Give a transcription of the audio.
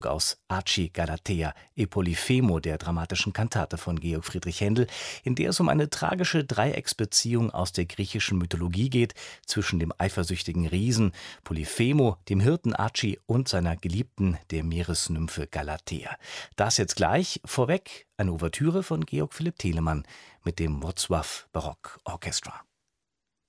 aus Aci Galatea e Polyphemo, der dramatischen Kantate von Georg Friedrich Händel, in der es um eine tragische Dreiecksbeziehung aus der griechischen Mythologie geht, zwischen dem eifersüchtigen Riesen Polyphemo, dem Hirten Aci und seiner Geliebten, der Meeresnymphe Galatea. Das jetzt gleich. Vorweg eine Ouvertüre von Georg Philipp Telemann mit dem Wrocław Barock Orchestra.